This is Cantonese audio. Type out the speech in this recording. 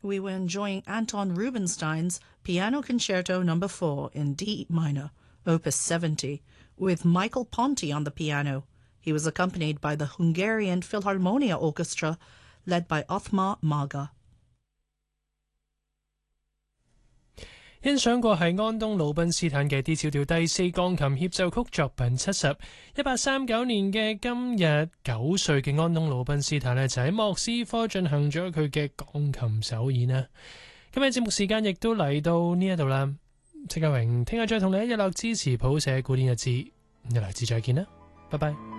we were enjoying Anton Rubinstein's Piano Concerto No. 4 in D minor, Opus 70, with Michael Ponti on the piano. He was accompanied by the Hungarian Philharmonia Orchestra, led by Othmar Marga. 欣賞過係安東魯賓斯坦嘅 D 小調第四鋼琴協奏曲作品70。1839年嘅今日9歲嘅安東魯賓斯坦呢，就喺莫斯科進行咗佢嘅鋼琴首演啦。今日節目時間亦都嚟到呢一度啦，戚家榮聽日再同你一日落支持譜寫古典日誌，一來自再見啦，拜拜。